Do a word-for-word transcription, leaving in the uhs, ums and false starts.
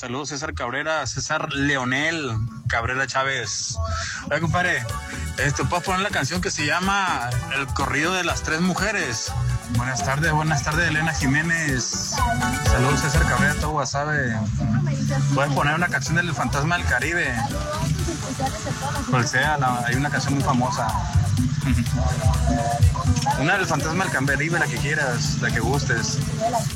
Saludos César Cabrera, César Leonel Cabrera Chávez. Oye, compadre, este, ¿puedes poner la canción que se llama El corrido de las tres mujeres? Buenas tardes, buenas tardes, Elena Jiménez. Saludos César Cabrera, todo Guasave. ¿Puedes poner una canción del Fantasma del Caribe? Pues sea, la, hay una canción muy famosa. Una del Fantasma del Caribe, la que quieras, la que gustes.